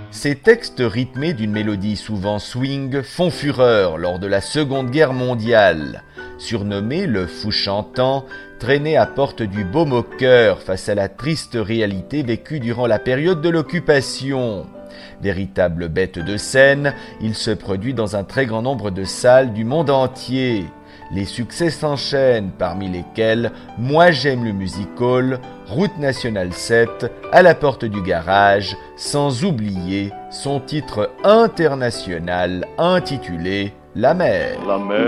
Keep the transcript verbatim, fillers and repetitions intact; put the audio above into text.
Ces textes rythmés d'une mélodie souvent swing font fureur lors de la Seconde Guerre mondiale. Surnommé le fou chantant, traîné à porte du baume au cœur face à la triste réalité vécue durant la période de l'occupation. Véritable bête de scène, il se produit dans un très grand nombre de salles du monde entier. Les succès s'enchaînent, parmi lesquels Moi j'aime le music-hall, Route nationale sept, À la porte du garage, sans oublier son titre international intitulé La mer. La mer.